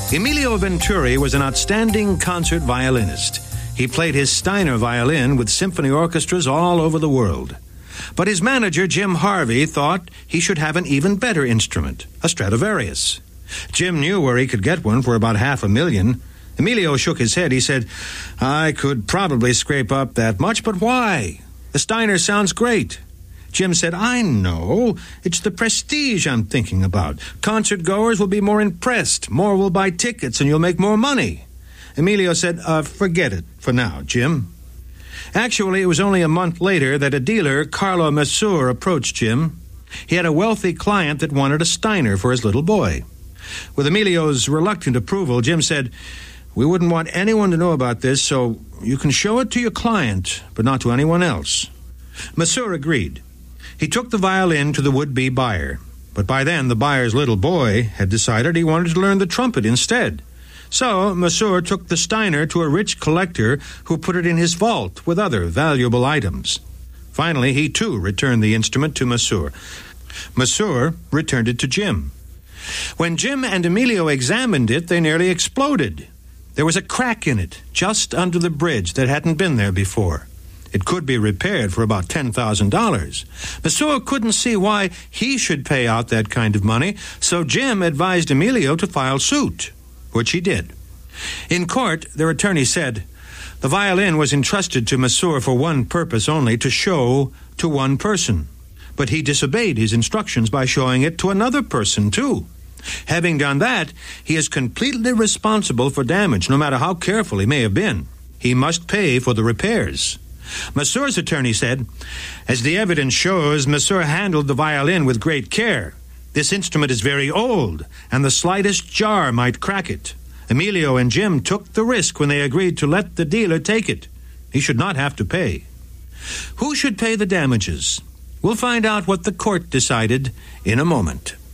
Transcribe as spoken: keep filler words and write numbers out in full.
Emilio Venturi was an outstanding concert violinist. He played his Steiner violin with symphony orchestras all over the world. But his manager, Jim Harvey, thought he should have an even better instrument, a Stradivarius. Jim knew where he could get one for about half a million. Emilio shook his head. He said, I could probably scrape up that much, but why? The Steiner sounds great. Jim said, I know. It's the prestige I'm thinking about. Concert goers will be more impressed. More will buy tickets, and you'll make more money. Emilio said, uh, forget it for now, Jim. Actually, it was only a month later that a dealer, Carlo Masur, approached Jim. He had a wealthy client that wanted a Steiner for his little boy. With Emilio's reluctant approval, Jim said, we wouldn't want anyone to know about this, so you can show it to your client, but not to anyone else. Masur agreed. He took the violin to the would-be buyer, but by then the buyer's little boy had decided he wanted to learn the trumpet instead. So Masur took the Steiner to a rich collector who put it in his vault with other valuable items. Finally, he too returned the instrument to Masur. Masur returned it to Jim. When Jim and Emilio examined it, they nearly exploded. There was a crack in it, just under the bridge, that hadn't been there before. It could be repaired for about ten thousand dollars. Masur couldn't see why he should pay out that kind of money, so Jim advised Emilio to file suit, which he did. In court, their attorney said, the violin was entrusted to Masur for one purpose only, to show to one person. But he disobeyed his instructions by showing it to another person, too. Having done that, he is completely responsible for damage, no matter how careful he may have been. He must pay for the repairs. Masur's attorney said, as the evidence shows, Masur handled the violin with great care. This instrument is very old, and the slightest jar might crack it. Emilio and Jim took the risk when they agreed to let the dealer take it. He should not have to pay. Who should pay the damages? We'll find out what the court decided in a moment.